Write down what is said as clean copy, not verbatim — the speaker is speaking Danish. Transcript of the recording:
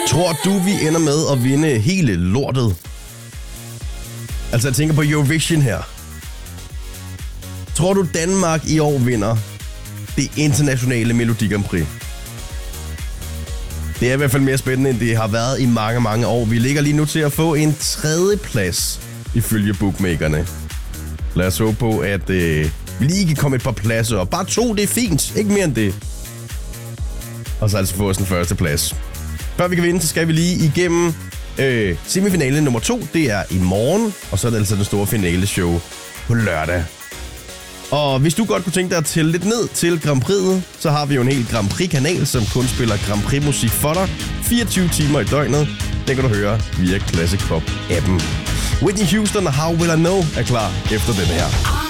Tror du, vi ender med at vinde hele lortet? Altså, jeg tænker på Eurovision her. Tror du, Danmark i år vinder det internationale Melodi Grand Prix? Det er i hvert fald mere spændende, end det har været i mange, mange år. Vi ligger lige nu til at få en 3. plads ifølge bookmakerne. Lad os håbe på, at vi lige kan komme et par pladser op. Bare 2, det er fint. Ikke mere end det. Og så altså få os den 1. plads. Før vi kan vinde, så skal vi lige igennem semifinale nummer 2. Det er i morgen, og så er det altså den store finaleshow på lørdag. Og hvis du godt kunne tænke dig at tælle lidt ned til Grand Prix'et, så har vi jo en helt Grand Prix-kanal, som kun spiller Grand Prix-musik for dig 24 timer i døgnet. Den kan du høre via Classic Pop-appen. Whitney Houston og How Will I Know er klar efter den her.